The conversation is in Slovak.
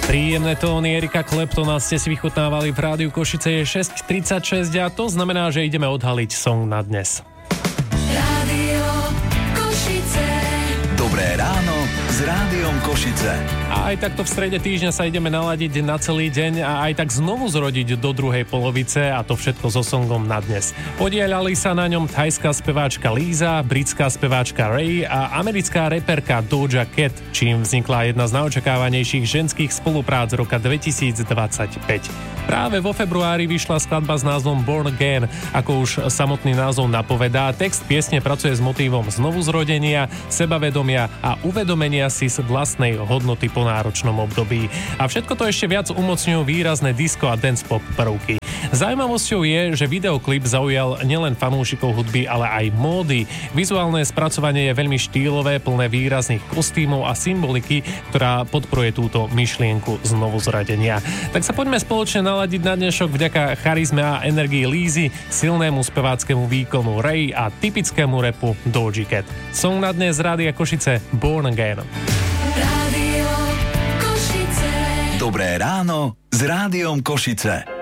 Príjemné tóny Erika Claptona ste si vychutnávali v Rádiu Košice. Je 6:36 a to znamená, že ideme odhaliť song na dnes. Rádio Košice. Dobré ráno s Rádiom Košice. A aj takto v strede týždňa sa ideme naladiť na celý deň a aj tak znovu zrodiť do druhej polovice, a to všetko so songom na dnes. Podielali sa na ňom thajská speváčka Líza, britská speváčka Ray a americká reperka Doja Cat, čím vznikla jedna z najočakávanejších ženských spoluprác roka 2025. Práve vo februári vyšla skladba s názvom Born Again. Ako už samotný názov napovedá, text piesne pracuje s motívom znovuzrodenia, sebavedomia a uvedomenia si z vlastnej hodnoty po náročnom období. A všetko to ešte viac umocňujú výrazné disco a dance pop prvky. Zaujímavosťou je, že videoklip zaujal nielen fanúšikov hudby, ale aj módy. Vizuálne spracovanie je veľmi štýlové, plné výrazných kostýmov a symboliky, ktorá podporuje túto myšlienku znovuzrodenia. Tak sa poďme spoločne naladiť na dnešok vďaka charizme a energii Lízy, silnému speváckému výkonu Ray a typickému rapu Doja Cat. Song na dnes z Rádia Košice Born Again. Rádio Košice. Dobré ráno s Rádiom Košice.